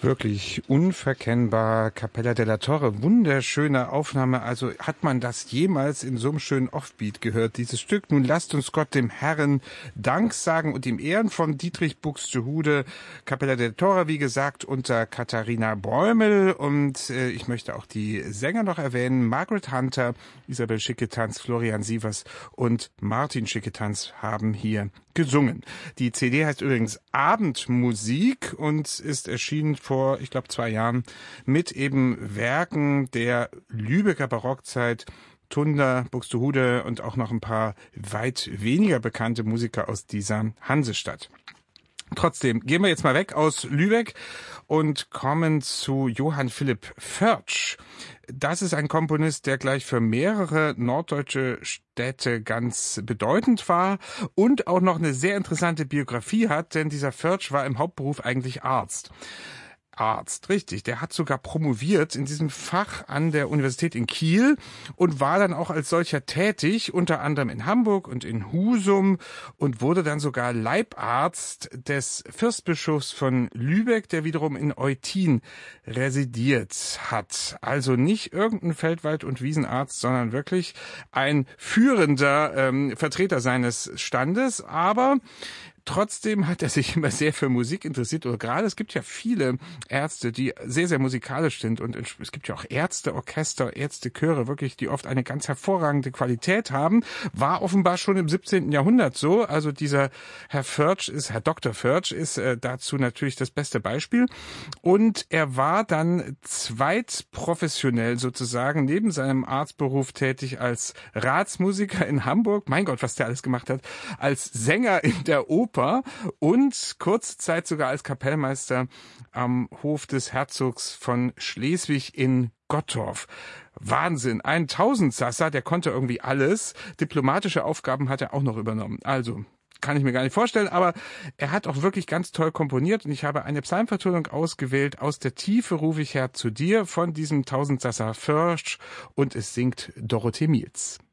Wirklich unverkennbar. Cappella della Torre, wunderschöne Aufnahme. Also hat man das jemals in so einem schönen Offbeat gehört, dieses Stück? Nun lasst uns Gott dem Herrn Dank sagen und ihm Ehren von Dietrich Buxtehude. Cappella della Torre, wie gesagt, unter Katharina Bräumel. Und ich möchte auch die Sänger noch erwähnen. Margaret Hunter, Isabel Schicketanz, Florian Sievers und Martin Schicketanz haben hier gesungen. Die CD heißt übrigens Abendmusik und ist erschienen vor, ich glaube, 2 Jahren mit eben Werken der Lübecker Barockzeit, Tunder, Buxtehude und auch noch ein paar weit weniger bekannte Musiker aus dieser Hansestadt. Trotzdem gehen wir jetzt mal weg aus Lübeck und kommen zu Johann Philipp Förtsch. Das ist ein Komponist, der gleich für mehrere norddeutsche Städte ganz bedeutend war und auch noch eine sehr interessante Biografie hat, denn dieser Förtsch war im Hauptberuf eigentlich Arzt. Richtig. Der hat sogar promoviert in diesem Fach an der Universität in Kiel und war dann auch als solcher tätig, unter anderem in Hamburg und in Husum und wurde dann sogar Leibarzt des Fürstbischofs von Lübeck, der wiederum in Eutin residiert hat. Also nicht irgendein Feldwald- und Wiesenarzt, sondern wirklich ein führender Vertreter seines Standes, aber trotzdem hat er sich immer sehr für Musik interessiert, oder gerade es gibt ja viele Ärzte, die sehr, sehr musikalisch sind und es gibt ja auch Ärzteorchester, Ärztechöre, wirklich, die oft eine ganz hervorragende Qualität haben, war offenbar schon im 17. Jahrhundert so, also dieser Herr Dr. Förtsch ist dazu natürlich das beste Beispiel und er war dann zweitprofessionell sozusagen neben seinem Arztberuf tätig als Ratsmusiker in Hamburg, mein Gott, was der alles gemacht hat, als Sänger in der Oper und kurze Zeit sogar als Kapellmeister am Hof des Herzogs von Schleswig in Gottorf. Wahnsinn, ein Tausendsasser, der konnte irgendwie alles. Diplomatische Aufgaben hat er auch noch übernommen. Also kann ich mir gar nicht vorstellen, aber er hat auch wirklich ganz toll komponiert und ich habe eine Psalmvertonung ausgewählt. Aus der Tiefe rufe ich her zu dir von diesem Tausendsasser Förtsch und es singt Dorothee Miels.